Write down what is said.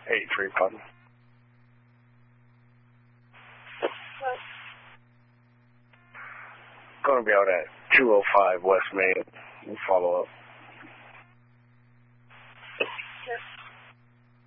83, pardon. What? Going to be out at 205 West Main. We'll follow up. Sure.